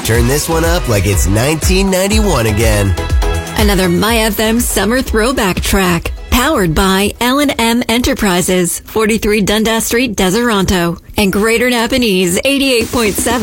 Turn this one up like it's 1991 again. Another My FM summer throwback track. Powered by L&M Enterprises, 43 Dundas Street, Deseronto, and Greater Napanese, 88.7.